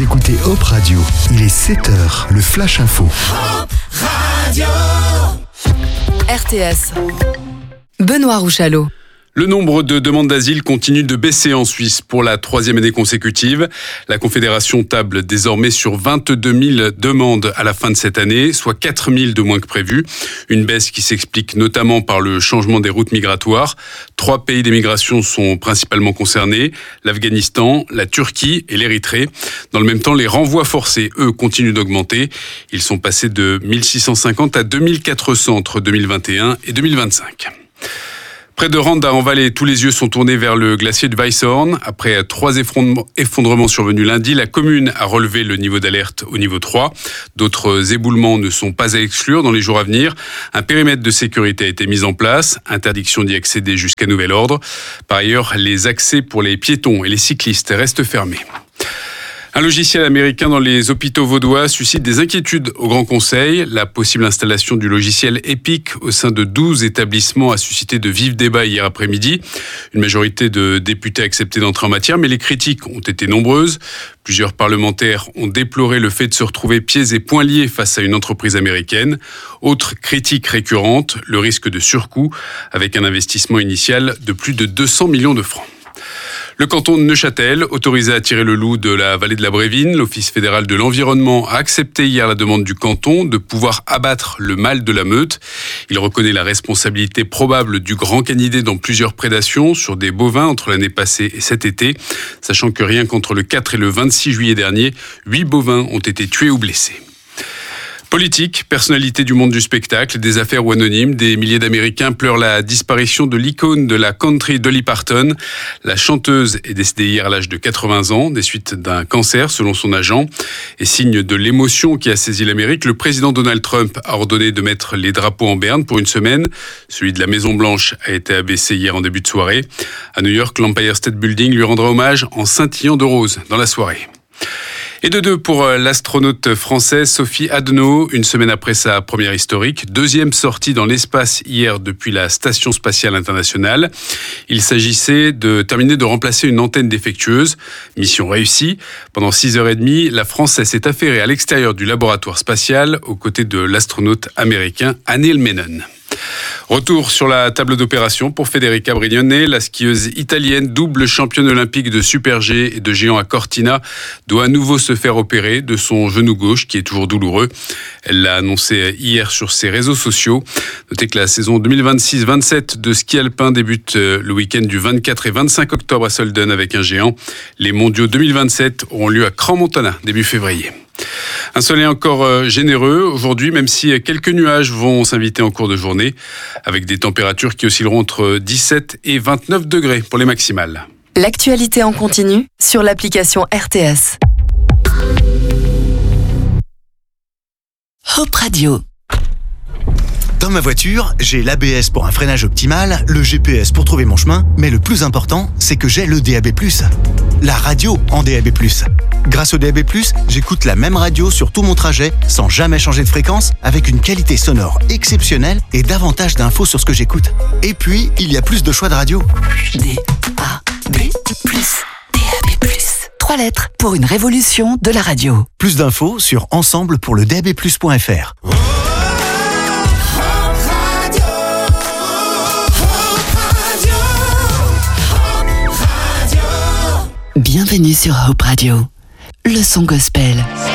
Vous écoutez Hope Radio. Il est 7h, le Flash Info. Hope Radio. RTS. Benoît Rouchalot. Le nombre de demandes d'asile continue de baisser en Suisse pour la 3e année consécutive. La Confédération table désormais sur 22 000 demandes à la fin de cette année, soit 4 000 de moins que prévu. Une baisse qui s'explique notamment par le changement des routes migratoires. 3 pays d'émigration sont principalement concernés, l'Afghanistan, la Turquie et l'Érythrée. Dans le même temps, les renvois forcés, eux, continuent d'augmenter. Ils sont passés de 1650 à 2400 entre 2021 et 2025. Près de Randa, en Valais, tous les yeux sont tournés vers le glacier de Weisshorn. Après 3 effondrements survenus lundi, la commune a relevé le niveau d'alerte au niveau 3. D'autres éboulements ne sont pas à exclure dans les jours à venir. Un périmètre de sécurité a été mis en place, interdiction d'y accéder jusqu'à nouvel ordre. Par ailleurs, les accès pour les piétons et les cyclistes restent fermés. Un logiciel américain dans les hôpitaux vaudois suscite des inquiétudes au Grand Conseil. La possible installation du logiciel Epic au sein de 12 établissements a suscité de vifs débats hier après-midi. Une majorité de députés a accepté d'entrer en matière, mais les critiques ont été nombreuses. Plusieurs parlementaires ont déploré le fait de se retrouver pieds et poings liés face à une entreprise américaine. Autre critique récurrente, le risque de surcoût avec un investissement initial de plus de 200 millions de francs. Le canton de Neuchâtel, autorisé à tirer le loup de la vallée de la Brévine, l'Office fédéral de l'environnement a accepté hier la demande du canton de pouvoir abattre le mâle de la meute. Il reconnaît la responsabilité probable du grand canidé dans plusieurs prédations sur des bovins entre l'année passée et cet été, sachant que rien qu'entre le 4 et le 26 juillet dernier, 8 bovins ont été tués ou blessés. Politique, personnalité du monde du spectacle, des affaires ou anonymes, des milliers d'Américains pleurent la disparition de l'icône de la country Dolly Parton. La chanteuse est décédée hier à l'âge de 80 ans, des suites d'un cancer selon son agent. Et signe de l'émotion qui a saisi l'Amérique, le président Donald Trump a ordonné de mettre les drapeaux en berne pour une semaine. Celui de la Maison-Blanche a été abaissé hier en début de soirée. À New York, l'Empire State Building lui rendra hommage en scintillant de rose dans la soirée. Et de 2 pour l'astronaute française Sophie Adenau, une semaine après sa première historique. 2e sortie dans l'espace hier depuis la Station spatiale internationale. Il s'agissait de terminer de remplacer une antenne défectueuse. Mission réussie. Pendant 6h30, la Française s'est affairée à l'extérieur du laboratoire spatial aux côtés de l'astronaute américain Neil Menon. Retour sur la table d'opération pour Federica Brignone, la skieuse italienne, double championne olympique de Super G et de géant à Cortina, doit à nouveau se faire opérer de son genou gauche qui est toujours douloureux. Elle l'a annoncé hier sur ses réseaux sociaux. Notez que la saison 2026-27 de ski alpin débute le week-end du 24 et 25 octobre à Solden avec un géant. Les mondiaux 2027 auront lieu à Crans-Montana début février. Un soleil encore généreux aujourd'hui, même si quelques nuages vont s'inviter en cours de journée, avec des températures qui oscilleront entre 17 et 29 degrés pour les maximales. L'actualité en continu sur l'application RTS. Hope Radio. Dans ma voiture, j'ai l'ABS pour un freinage optimal, le GPS pour trouver mon chemin, mais le plus important, c'est que j'ai le DAB+. La radio en DAB+. Grâce au DAB+, j'écoute la même radio sur tout mon trajet, sans jamais changer de fréquence, avec une qualité sonore exceptionnelle et davantage d'infos sur ce que j'écoute. Et puis, il y a plus de choix de radio. DAB+. DAB+. 3 lettres pour une révolution de la radio. Plus d'infos sur ensemble pour le DABplus.fr. Bienvenue sur Hope Radio, le son gospel.